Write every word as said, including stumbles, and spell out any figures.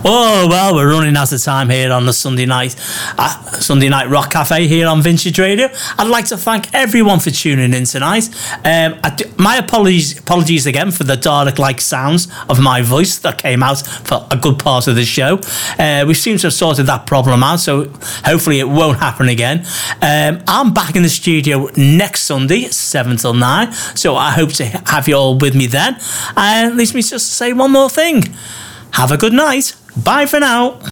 Oh, well, we're running out of time here on the Sunday night uh, Sunday Night Rock Cafe here on Vintage Radio. I'd like to thank everyone for tuning in tonight. Um, I do, my apologies apologies again for the Dalek-like sounds of my voice that came out for a good part of the show. Uh, we seem to have sorted that problem out, so hopefully it won't happen again. Um, I'm back in the studio next Sunday, seven till nine, so I hope to have you all with me then. And uh, leaves me just to say one more thing. Have a good night. Bye for now.